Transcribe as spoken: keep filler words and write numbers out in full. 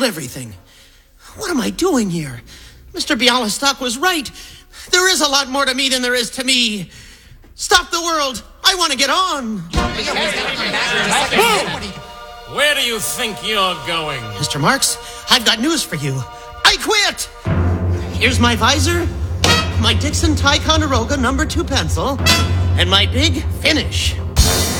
killed everything. What am I doing here? Mister Bialystok was right. There is a lot more to me than there is to me. Stop the world. I want to get on. Where do you think you're going? Mister Marks, I've got news for you. I quit. Here's my visor, my Dixon Ticonderoga number two pencil, and my big finish.